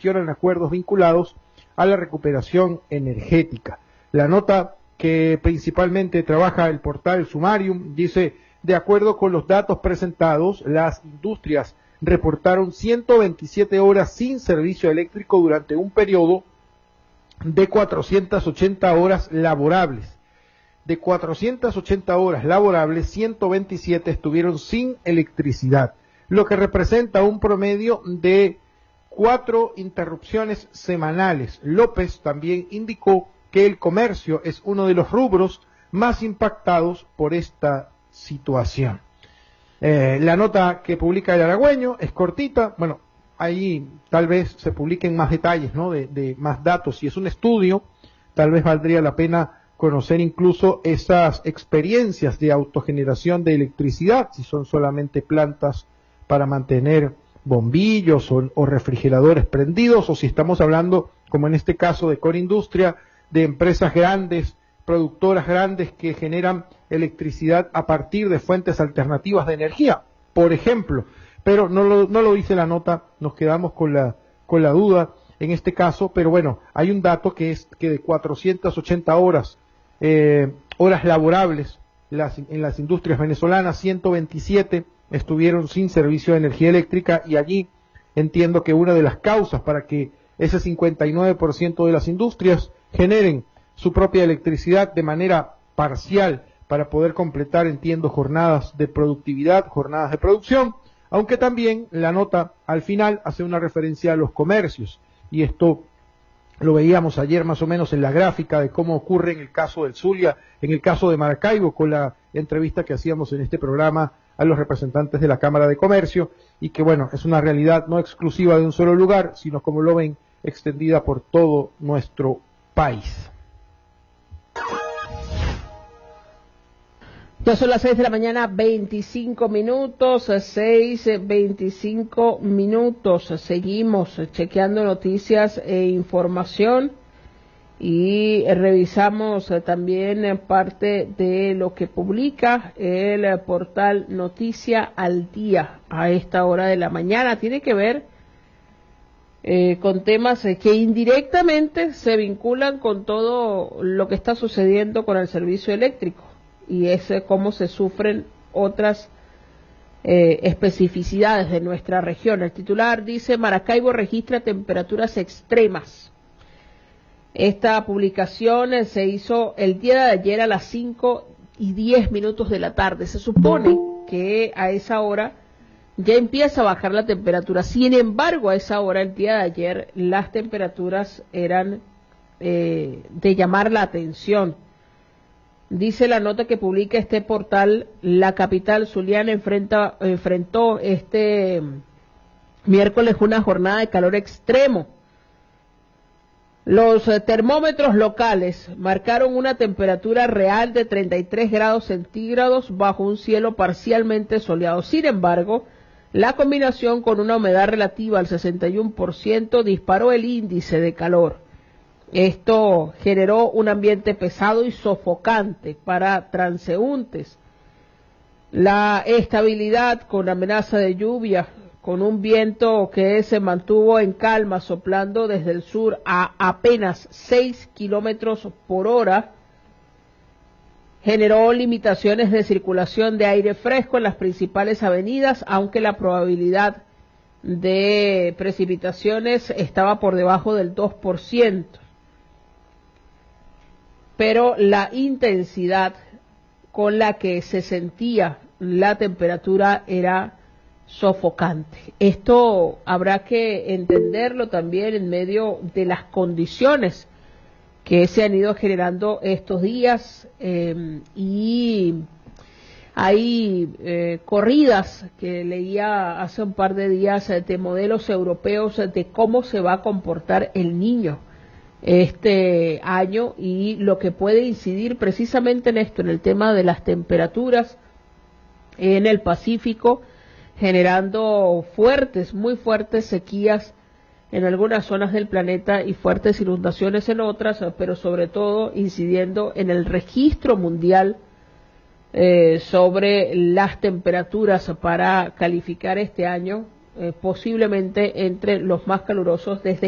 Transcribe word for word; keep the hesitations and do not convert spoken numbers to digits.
mencionan acuerdos vinculados a la recuperación energética. La nota que principalmente trabaja el portal Sumarium dice: de acuerdo con los datos presentados, las industrias reportaron ciento veintisiete horas sin servicio eléctrico durante un periodo de cuatrocientas ochenta horas laborables. De cuatrocientas ochenta horas laborables, ciento veintisiete estuvieron sin electricidad, lo que representa un promedio de cuatro interrupciones semanales. López también indicó que el comercio es uno de los rubros más impactados por esta situación. Eh, la nota que publica el Aragüeño es cortita, bueno, ahí tal vez se publiquen más detalles, ¿no? De, de más datos. Si es un estudio, tal vez valdría la pena conocer incluso esas experiencias de autogeneración de electricidad, si son solamente plantas para mantener bombillos o, o refrigeradores prendidos, o si estamos hablando, como en este caso de Corindustria, de empresas grandes, productoras grandes que generan electricidad a partir de fuentes alternativas de energía, por ejemplo. Pero no lo, no lo dice la nota, nos quedamos con la, con la duda en este caso, pero bueno, hay un dato que es que de cuatrocientas ochenta horas, eh, horas laborables las, en las industrias venezolanas, ciento veintisiete estuvieron sin servicio de energía eléctrica, y allí entiendo que una de las causas para que ese cincuenta y nueve por ciento de las industrias generen su propia electricidad de manera parcial para poder completar, entiendo, jornadas de productividad, jornadas de producción, aunque también la nota al final hace una referencia a los comercios, y esto lo veíamos ayer más o menos en la gráfica de cómo ocurre en el caso del Zulia, en el caso de Maracaibo, con la entrevista que hacíamos en este programa a los representantes de la Cámara de Comercio, y que bueno, es una realidad no exclusiva de un solo lugar, sino, como lo ven, extendida por todo nuestro país. Ya son las seis de la mañana, veinticinco minutos, seis, veinticinco minutos. Seguimos chequeando noticias e información y revisamos también parte de lo que publica el portal Noticia al Día a esta hora de la mañana. Tiene que ver eh, con temas que indirectamente se vinculan con todo lo que está sucediendo con el servicio eléctrico, y es cómo se sufren otras eh, especificidades de nuestra región. El titular dice: Maracaibo registra temperaturas extremas. Esta publicación se hizo el día de ayer a las cinco y diez minutos de la tarde. Se supone que a esa hora ya empieza a bajar la temperatura. Sin embargo, a esa hora, el día de ayer, las temperaturas eran eh, de llamar la atención. Dice la nota que publica este portal: la capital zuliana enfrenta, enfrentó este miércoles una jornada de calor extremo. Los termómetros locales marcaron una temperatura real de treinta y tres grados centígrados bajo un cielo parcialmente soleado. Sin embargo, la combinación con una humedad relativa al sesenta y uno por ciento disparó el índice de calor. Esto generó un ambiente pesado y sofocante para transeúntes. La estabilidad con amenaza de lluvia, con un viento que se mantuvo en calma, soplando desde el sur a apenas seis kilómetros por hora, generó limitaciones de circulación de aire fresco en las principales avenidas, aunque la probabilidad de precipitaciones estaba por debajo del dos por ciento. Pero la intensidad con la que se sentía la temperatura era sofocante. Esto habrá que entenderlo también en medio de las condiciones que se han ido generando estos días, eh, y hay eh, corridas que leía hace un par de días eh, de modelos europeos eh, de cómo se va a comportar el niño este año, y lo que puede incidir precisamente en esto, en el tema de las temperaturas en el Pacífico, generando fuertes, muy fuertes sequías en algunas zonas del planeta y fuertes inundaciones en otras, pero sobre todo incidiendo en el registro mundial eh, sobre las temperaturas para calificar este año, eh, posiblemente entre los más calurosos desde